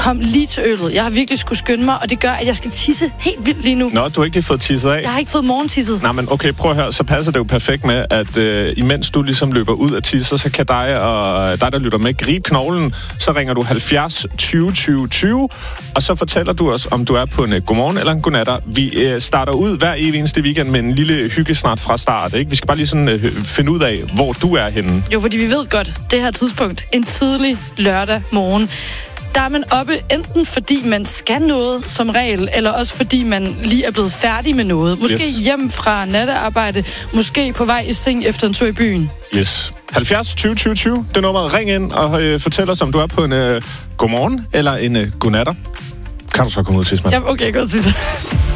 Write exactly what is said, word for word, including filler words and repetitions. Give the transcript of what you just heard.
kom lige til øllet. Jeg har virkelig skulle skynde mig, og det gør, at jeg skal tisse helt vildt lige nu. Nå, du har ikke lige fået tisset af? Jeg har ikke fået morgentisset. Nej, men okay, prøv at høre, så passer det jo perfekt med, at øh, imens du ligesom løber ud af tisser, så kan dig og dig, der lytter med, gribe knoglen, så ringer du halvfjerds tyve tyve tyve, og så fortæller du os, om du er på en uh, godmorgen eller en godnatter. Vi øh, starter ud hver evig eneste weekend med en lille hyggesnart fra start, ikke? Vi skal bare lige sådan øh, finde ud af, hvor du er henne. Jo, fordi vi ved godt, det her tidspunkt, en tidlig lørdag morgen, der er man oppe enten fordi man skal noget som regel, eller også fordi man lige er blevet færdig med noget. Måske yes. hjem fra nattearbejde, måske på vej i seng efter en tur i byen. Yes. halvfjerds tyve tyve tyve, det er nummeret. Ring ind og øh, fortæl os, om du er på en øh, godmorgen eller en øh, godnatter. Kan du så komme ud til, Ismail? Ja, okay, godt til det.